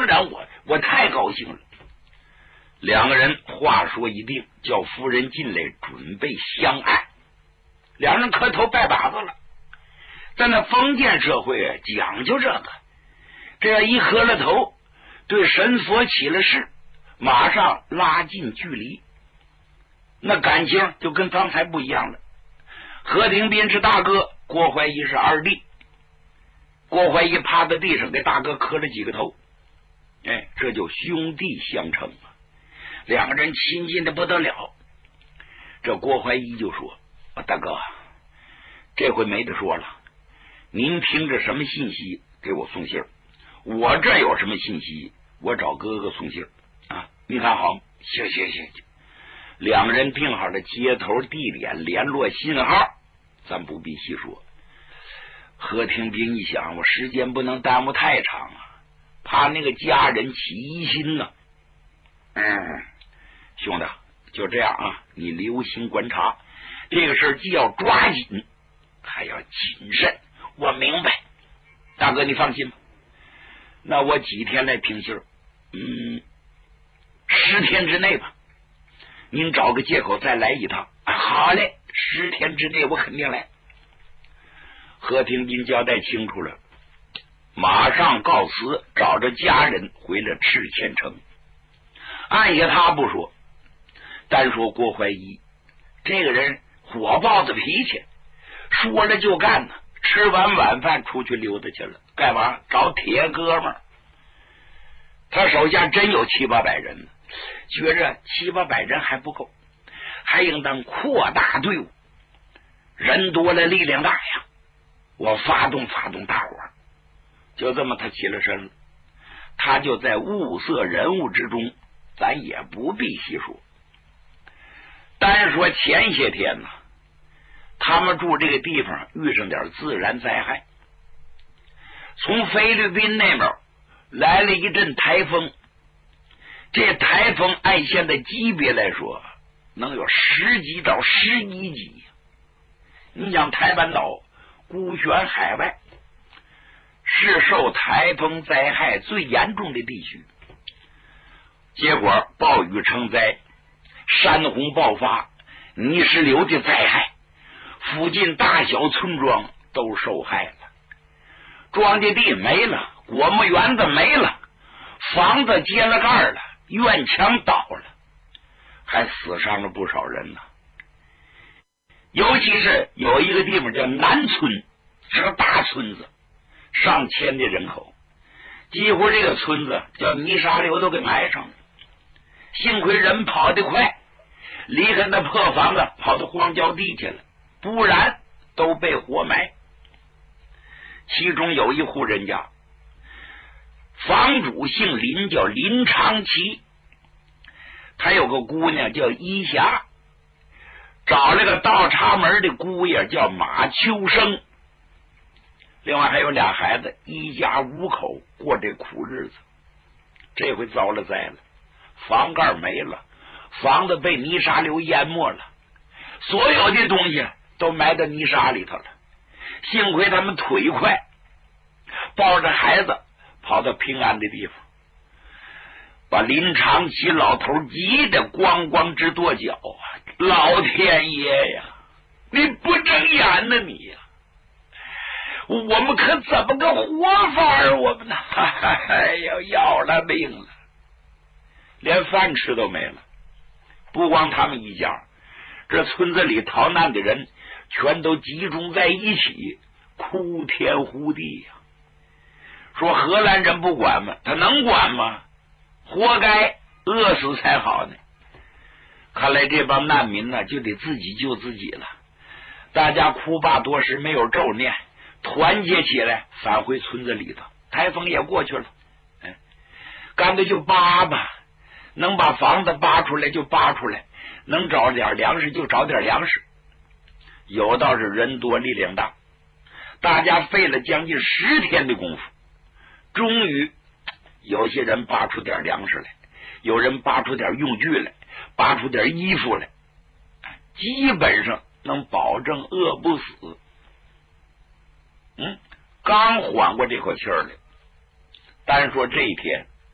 当然，我太高兴了。两个人话说一定，叫夫人进来准备相爱。两人磕头拜把子了。在那封建社会啊，讲究这个，这样一磕了头，对神佛起了誓，马上拉近距离，那感情就跟刚才不一样了。何廷斌是大哥，郭怀义是二弟。郭怀义趴在地上给大哥磕了几个头，哎，这就兄弟相称啊，两个人亲近的不得了。这郭怀义就说：“大哥，这回没得说了，您凭着什么信息给我送信？我这有什么信息？我找哥哥送信啊！你看好？行。两个人定好了接头、地点、联络信号，咱不必细说。何廷斌一想，我时间不能耽误太长啊，怕那个家人起疑心呢。兄弟，就这样啊，你留心观察，这个事儿既要抓紧，还要谨慎。我明白，大哥你放心吧。那我几天来评信？10天之内吧。您找个借口再来一趟。好嘞，10天之内我肯定来。何廷斌交代清楚了，马上告辞，找着家人回了赤嵌城。按下他不说，单说郭怀义这个人火爆的脾气，说了就干呢。吃完晚饭出去溜达去了，干嘛？找铁哥们儿。他手下真有700-800人呢，觉着700-800人还不够，还应当扩大队伍，人多了力量大呀。我发动大伙儿，就这么他起了身了。他就在物色人物之中，咱也不必细说。单说前些天呢，他们住这个地方遇上点自然灾害，从菲律宾那边来了一阵台风。这台风按现在级别来说，能有10级到11级。你想台湾岛孤悬海外，是受台风灾害最严重的地区。结果暴雨成灾，山洪爆发，泥石流的灾害，附近大小村庄都受害了，庄稼地没了，果木园子没了，房子揭了盖了，院墙倒了，还死伤了不少人呢。尤其是有一个地方叫南村，是个大村子，上千的人口，几乎这个村子叫泥沙流都给埋上了。幸亏人跑得快，离开那破房子跑到荒郊地去了，不然都被活埋。其中有一户人家，房主姓林，叫林长奇，他有个姑娘叫伊霞，找了个倒插门的姑爷叫马秋生，另外还有俩孩子，一家5口过这苦日子。这回遭了灾了，房盖没了，房子被泥沙流淹没了，所有的东西都埋到泥沙里头了。幸亏他们腿快，抱着孩子跑到平安的地方，把林长奇老头急得咣咣直跺脚啊！老天爷呀，你不睁眼呢你呀！我们可怎么个活法啊？我们呢？哎呀，要了命了，连饭吃都没了。不光他们一家，这村子里逃难的人全都集中在一起，哭天呼地呀！说荷兰人不管吗？他能管吗？活该，饿死才好呢。看来这帮难民呢，就得自己救自己了。大家哭罢多时，没有咒念，团结起来返回村子里头。台风也过去了，干脆就扒吧，能把房子扒出来就扒出来，能找点粮食就找点粮食。有道是人多力量大，大家费了将近10天的功夫，终于有些人扒出点粮食来，有人扒出点用具来，扒出点衣服来，基本上能保证饿不死。刚缓过这口气儿来，单说这一天